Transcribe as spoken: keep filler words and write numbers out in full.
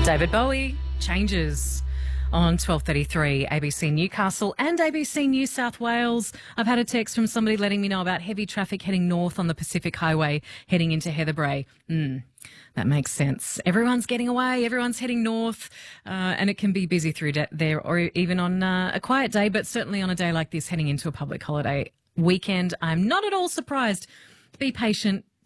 David Bowie, Changes on twelve thirty-three A B C Newcastle and A B C New South Wales. I've had a text from somebody letting me know about heavy traffic heading north on the Pacific Highway heading into Heatherbrae. Hmm, that makes sense. Everyone's getting away, everyone's heading north, uh, and it can be busy through de- there or even on uh, a quiet day, but certainly on a day like this heading into a public holiday weekend. I'm not at all surprised. Be patient.